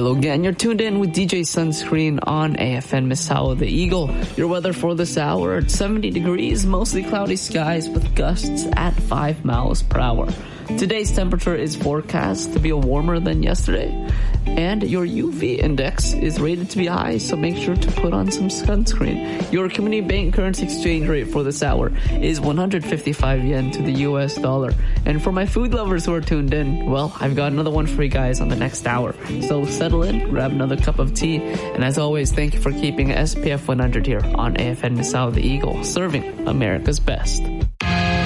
Hello again, you're tuned in with DJ Sunscreen on AFN Misao the Eagle. Your weather for this hour at 70 degrees, mostly cloudy skies with gusts at 5 miles per hour. Today's temperature is forecast to be warmer than yesterday, and your UV index is rated to be high, so make sure to put on some sunscreen. Your community bank currency exchange rate for this hour is 155 yen to the US dollar. And for my food lovers who are tuned in, well, I've got another one for you guys on the next hour. So settle in, grab another cup of tea, and as always, thank you for keeping SPF 100 here on AFN Misao the Eagle, serving America's best.